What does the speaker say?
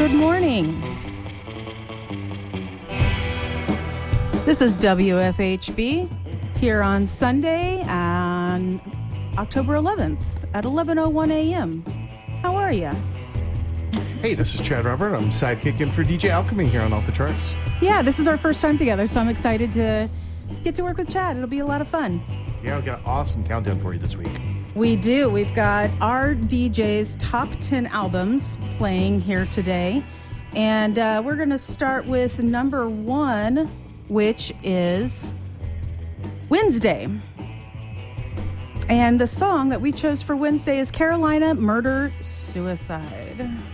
Good morning. This is WFHB here on Sunday on October 11th at 11:01 a.m. How are you? Hey, this is Chad Robert. I'm sidekicking for DJ Alchemy here on Off the Charts. Yeah, this is our first time together, so I'm excited to get to work with Chad. It'll be a lot of fun. Yeah, we've got an awesome countdown for you this week. We do. We've got our DJ's top 10 albums playing here today. And we're going to start with number 1, which is Wednesday. And the song that we chose for Wednesday is Carolina Murder Suicide.